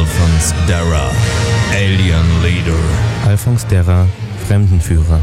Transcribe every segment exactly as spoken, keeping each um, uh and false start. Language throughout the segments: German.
Alphonse Darra, Alien Leader. Alphonse Darra, Fremdenführer.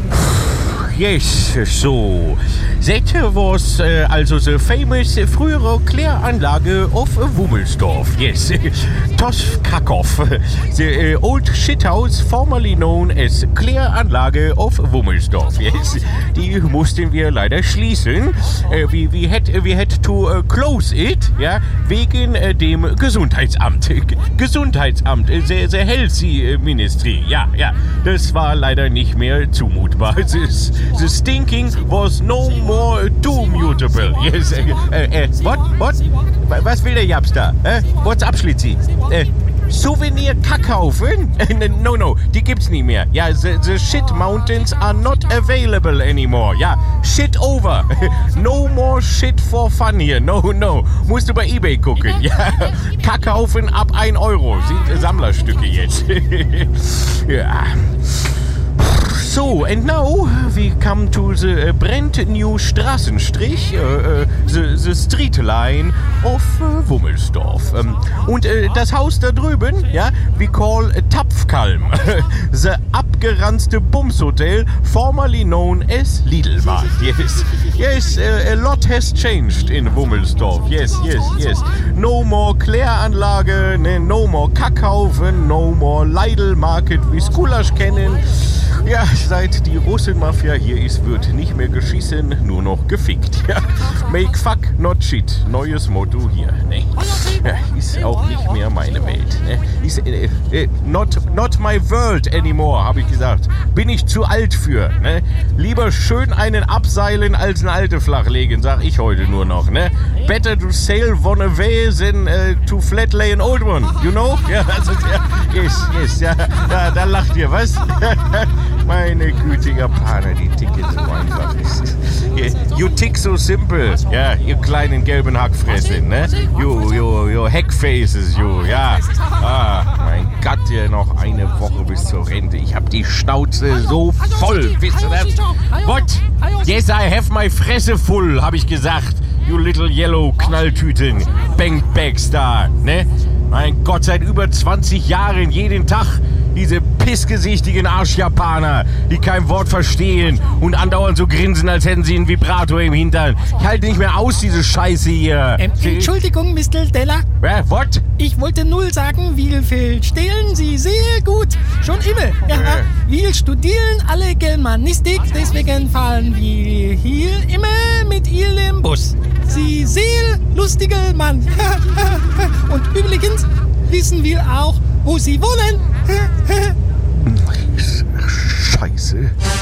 Yes, so. That was uh, also the famous uh, frühere Kläranlage of uh, Wummelsdorf. Yes, Tos Krakow. The uh, old shithouse formerly known as Kläranlage of Wummelsdorf. Yes, die mussten wir leider schließen. Uh, we, we, had, we had to uh, close it, ja, wegen uh, dem Gesundheitsamt. Gesundheitsamt, uh, the, the Healthy Ministry. Ja, ja, das war leider nicht mehr zumutbar. This, the stinking was no more too mutable. Yes, äh, äh, what, what? Was will der Japs da? Äh? What's up, Schlitzi? Äh, Souvenir-Kackhaufen? no, no, die gibt's nie mehr. Ja, the, the shit mountains are not available anymore. Ja, shit over. No more shit for fun hier. No, no. Musst du bei eBay gucken. Ja, Kackhaufen ab ein Euro. Sind Sammlerstücke jetzt. Ja. So, and now we come to the uh, brand new Straßenstrich, uh, uh, the, the street line of uh, Wummelsdorf. Um, und uh, das Haus da drüben, ja, we call uh, Tapfkalm, the abgeranzte Bumshotel, formerly known as Lidl-Markt. Yes, yes, uh, a lot has changed in Wummelsdorf. Yes, yes, yes. No more Kläranlage, ne, no more Kackhaufen, no more Lidl-Market, wie Skulasch kennen. Ja, seit die Russenmafia hier ist, wird nicht mehr geschissen, nur noch gefickt. Ja. Make fuck, not shit. Neues Motto hier. Ne? Ja, ist auch nicht mehr meine Welt. Ne? Ist äh, äh, not, not my world anymore, habe ich gesagt. Bin ich zu alt für. Ne? Lieber schön einen abseilen als eine alte flachlegen, sag ich heute nur noch. Ne? Better to sail one away than uh, to flat lay an old one. You know? Ja, also, ja, yes, yes, ja, da, da lacht ihr, was? Meine Güte, Japaner, die ticken so einfach. You tick so simple. Ja, ihr kleinen gelben Hackfresse, ne? You, you, you Hackfaces, you, ja. Ah, mein Gott, ja, noch eine Woche bis zur Rente. Ich hab die Schnauze so voll, wisst ihr das? What? Yes, I have my Fresse full, hab ich gesagt. You little yellow Knalltüten, Bankbags da, ne? Mein Gott, seit über zwanzig Jahren jeden Tag diese pissgesichtigen Arschjapaner, die kein Wort verstehen und andauernd so grinsen, als hätten sie einen Vibrator im Hintern. Ich halte nicht mehr aus, diese Scheiße hier. Ähm, Entschuldigung, Mister Della. Äh, what? Ich wollte null sagen, wie viel stehlen Sie sehr gut. Schon immer. Ja, Äh. wir studieren alle Germanistik, deswegen fahren wir hier immer mit Ihrem Bus. Sie sehr lustiger Mann. Und übrigens wissen wir auch, wo Sie wohnen. Scheiße.